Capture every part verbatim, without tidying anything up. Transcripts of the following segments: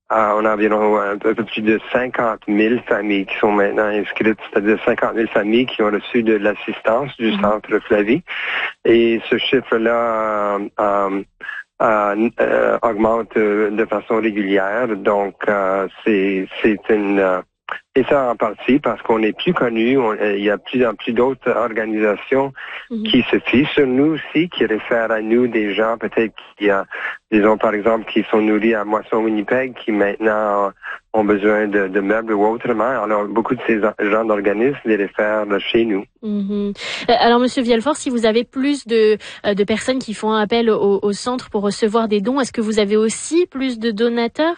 Euh, on a environ un peu plus de cinquante mille familles qui sont maintenant inscrites, c'est-à-dire cinquante mille familles qui ont reçu de l'assistance du mmh. Centre Flavie. Et ce chiffre-là euh, euh, euh, euh, augmente de façon régulière. Donc, euh, c'est, c'est une... Euh, et ça en partie parce qu'on est plus connu, on, il y a plus en plus d'autres organisations mmh. qui se fient sur nous aussi, qui réfèrent à nous des gens peut-être qui, euh, disons par exemple, qui sont nourris à Moisson Winnipeg, qui maintenant ont besoin de, de meubles ou autrement. Alors beaucoup de ces gens d'organismes les réfèrent chez nous. Mmh. Alors Monsieur Vielfort, si vous avez plus de, de personnes qui font appel au, au centre pour recevoir des dons, est-ce que vous avez aussi plus de donateurs?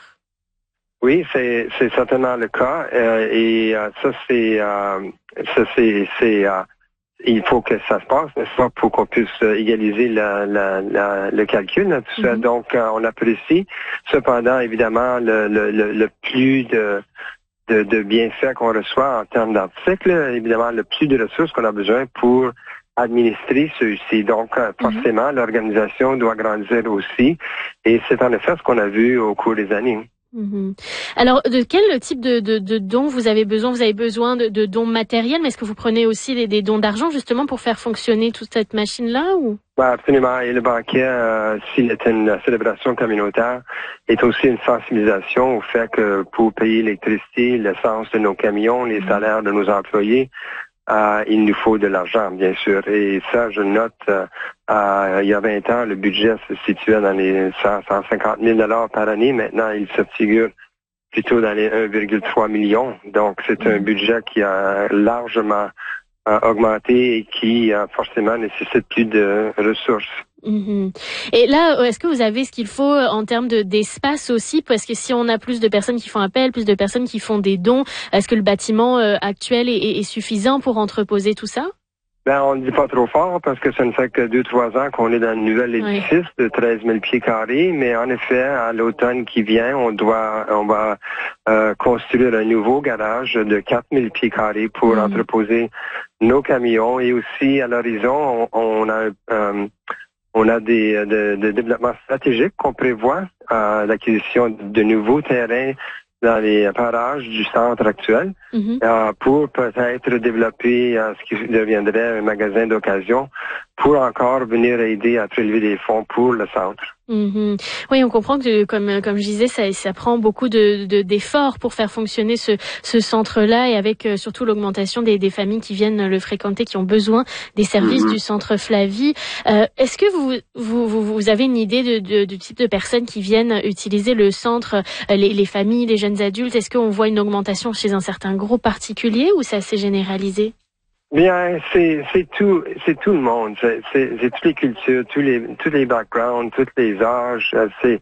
Oui, c'est, c'est certainement le cas. Euh, et euh, ça, c'est, euh, ça, c'est, c'est, euh, il faut que ça se passe, n'est-ce pas, pour qu'on puisse égaliser la, la, la, le calcul, là, tout mm-hmm. ça. Donc, euh, on apprécie. Cependant, évidemment, le, le, le, le plus de, de, de bienfaits qu'on reçoit en termes d'articles, évidemment, le plus de ressources qu'on a besoin pour administrer ceux-ci. Donc, euh, forcément, mm-hmm. l'organisation doit grandir aussi. Et c'est en effet ce qu'on a vu au cours des années. Mmh. Alors, de quel type de, de, de dons vous avez besoin? Vous avez besoin de, de dons matériels, mais est-ce que vous prenez aussi des, des dons d'argent justement pour faire fonctionner toute cette machine-là ou? Ben, absolument. Et le banquet, euh, s'il est une célébration communautaire, est aussi une sensibilisation au fait que pour payer l'électricité, l'essence de nos camions, les salaires de nos employés, Euh, il nous faut de l'argent, bien sûr. Et ça, je note, euh, euh, il y a vingt ans, le budget se situait dans les cent, cent cinquante mille dollars par année. Maintenant, il se figure plutôt dans les un virgule trois million. Donc, c'est un budget qui a largement euh, augmenté et qui, euh, forcément, nécessite plus de ressources. Mmh. Et là, est-ce que vous avez ce qu'il faut en termes de, d'espace aussi? Parce que si on a plus de personnes qui font appel, plus de personnes qui font des dons, est-ce que le bâtiment euh, actuel est, est, est suffisant pour entreposer tout ça? Ben, on ne dit pas trop fort parce que ça ne fait que deux, trois ans qu'on est dans un nouvel édifice oui. de treize mille pieds carrés. Mais en effet, à l'automne qui vient, on doit, on va euh, construire un nouveau garage de quatre mille pieds carrés pour mmh. entreposer nos camions. Et aussi, à l'horizon, on, on a euh, On a des de, de développements stratégiques qu'on prévoit, euh, l'acquisition de nouveaux terrains dans les parages du centre actuel mm-hmm. euh, pour peut-être développer euh, ce qui deviendrait un magasin d'occasion pour encore venir aider à prélever des fonds pour le centre. Mmh. Oui, on comprend que, comme comme je disais, ça, ça prend beaucoup de, de d'efforts pour faire fonctionner ce ce centre-là et avec euh, surtout l'augmentation des, des familles qui viennent le fréquenter, qui ont besoin des services mmh. du centre Flavie. Euh, est-ce que vous, vous vous vous avez une idée de, de du type de personnes qui viennent utiliser le centre, euh, les, les familles, les jeunes adultes? Est-ce qu'on voit une augmentation chez un certain groupe particulier ou c'est assez généralisé? Bien, c'est c'est tout c'est tout le monde, c'est c'est, c'est toutes les cultures, tous les tous les backgrounds, tous les âges, c'est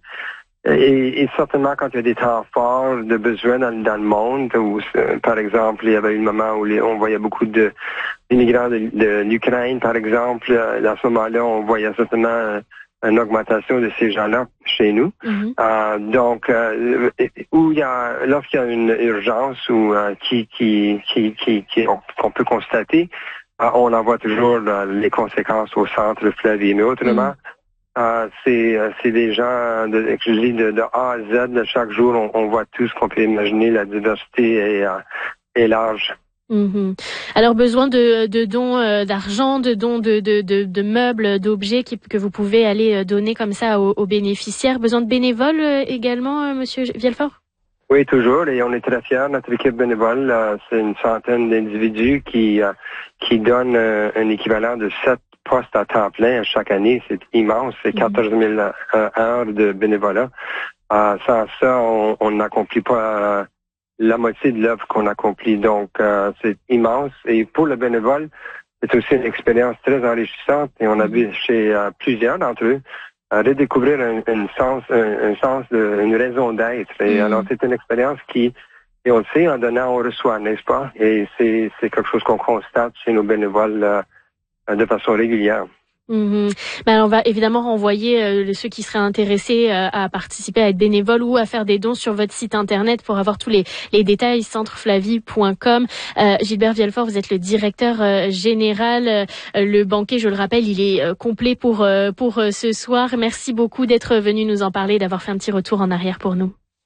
et, et certainement quand il y a des temps forts de besoin dans, dans le monde, où par exemple il y avait un moment où les, on voyait beaucoup de d'immigrants de, de l'Ukraine par exemple, à ce moment-là on voyait certainement une augmentation de ces gens-là chez nous. Mm-hmm. Euh, donc, euh, où il y a, lorsqu'il y a une urgence ou euh, qui, qui, qui, qui, qui, qu'on peut constater, euh, on en voit toujours euh, les conséquences au centre Flavie. Mais autrement, mm-hmm. euh, c'est, c'est des gens, de, je dis de, de A à Z, de chaque jour, on, on voit tout ce qu'on peut imaginer, la diversité est, euh, est large. Mmh. Alors besoin de, de dons euh, d'argent, de dons de, de, de, de meubles, d'objets qui, que vous pouvez aller donner comme ça aux, aux bénéficiaires. Besoin de bénévoles euh, également, euh, Monsieur Vielfort? Oui, toujours, et on est très fiers. Notre équipe bénévole, euh, c'est une centaine d'individus qui euh, qui donnent euh, un équivalent de sept postes à temps plein chaque année. C'est immense, c'est quatorze mille euh, heures de bénévolat. Euh, sans ça, on n'accomplit pas euh, la moitié de l'œuvre qu'on accomplit. Donc, euh, c'est immense. Et pour le bénévole, c'est aussi une expérience très enrichissante. Et on a vu chez euh, plusieurs d'entre eux euh, redécouvrir un, un sens, un, un sens de, une raison d'être. Et mmh. alors, c'est une expérience qui, et on le sait, en donnant, on reçoit, n'est-ce pas? Et c'est, c'est quelque chose qu'on constate chez nos bénévoles euh, de façon régulière. Mmh. Ben alors on va évidemment renvoyer euh, ceux qui seraient intéressés euh, à participer, à être bénévoles ou à faire des dons sur votre site internet pour avoir tous les, les détails, centre flavie point com. Euh, Gilbert Vielfort, vous êtes le directeur euh, général. Euh, le banquet, je le rappelle, il est euh, complet pour, euh, pour euh, ce soir. Merci beaucoup d'être venu nous en parler, d'avoir fait un petit retour en arrière pour nous.